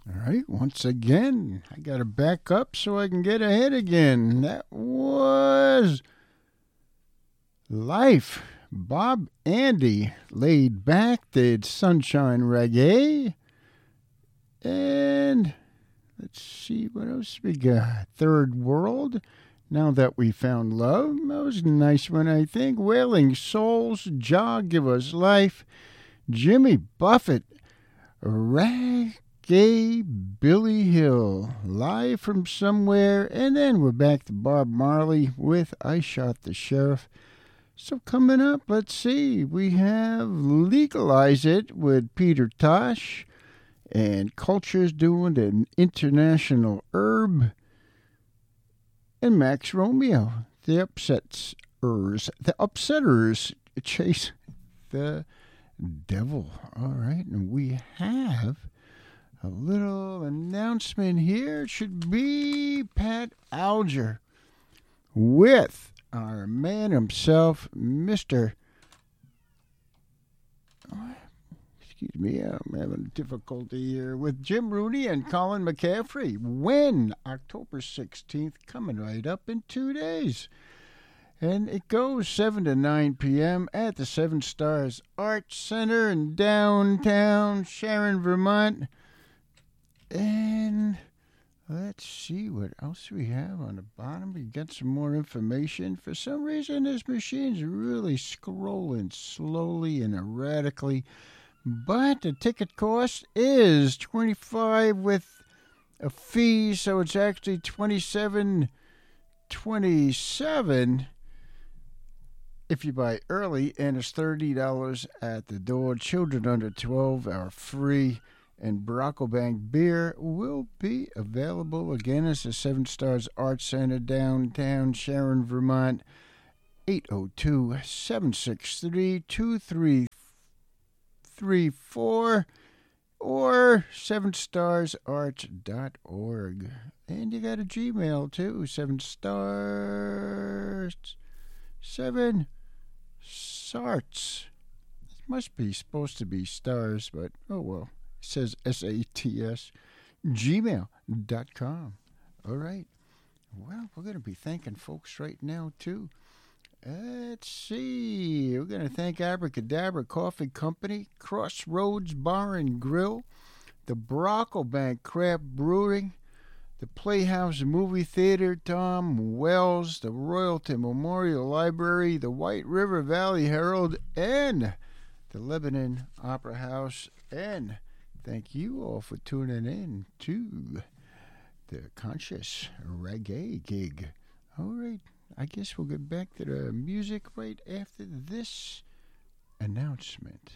All right, once again, I got to back up so I can get ahead again. That was Life. Bob Andy, Laid Back, did Sunshine Reggae. And let's see what else we got. Third World, Now That We Found Love. That was a nice one, I think. Wailing Souls, Jah Give Us Life. Jimmy Buffett, Reggae Billy Hill, Live from Somewhere. And then we're back to Bob Marley with I Shot the Sheriff. So coming up, let's see, we have Legalize It with Peter Tosh, and Culture's doing an International Herb, and Max Romeo, the Upsetters chase the devil. All right, and we have a little announcement here. It should be Pat Alger with our man himself, Mr. Excuse me, I'm having difficulty here with Jim Rooney and Colin McCaffrey. When? October 16th, coming right up in 2 days. And it goes 7 to 9 p.m. at the Seven Stars Arts Center in downtown Sharon, Vermont. And let's see what else we have on the bottom. We got some more information. For some reason, this machine's really scrolling slowly and erratically. But the ticket cost is $25 with a fee, so it's actually $27.27 if you buy early, and it's $30 at the door. Children under 12 are free. And Barack Bank beer will be available. Again, it's the Seven Stars Arts Center, downtown Sharon, Vermont. 802-763-2334 or sevenstarsarts.org. And you got a Gmail too, 7 Sarts. It must be supposed to be stars, but oh well. It says SATS, gmail.com. All right. Well, we're going to be thanking folks right now, too. Let's see. We're going to thank Abracadabra Coffee Company, Crossroads Bar and Grill, the Barack Bank Craft Brewing, the Playhouse Movie Theater, Tom Wells, the Royalton Memorial Library, the White River Valley Herald, and the Lebanon Opera House. And thank you all for tuning in to the Conscious Reggae Gig. All right, I guess we'll get back to the music right after this announcement.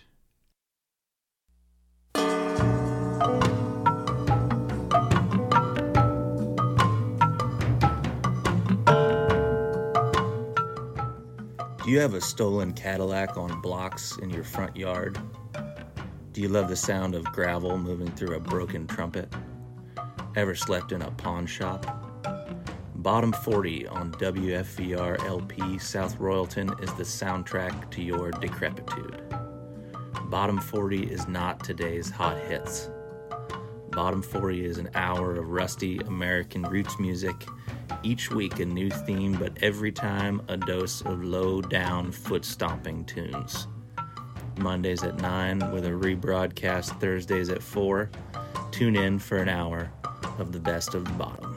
Do you have a stolen Cadillac on blocks in your front yard? Do you love the sound of gravel moving through a broken trumpet? Ever slept in a pawn shop? Bottom 40 on WFVR LP South Royalton is the soundtrack to your decrepitude. Bottom 40 is not today's hot hits. Bottom 40 is an hour of rusty American roots music, each week a new theme, but every time a dose of low-down foot-stomping tunes. Mondays at 9 with a rebroadcast Thursdays at 4. Tune in for an hour of the best of the bottom.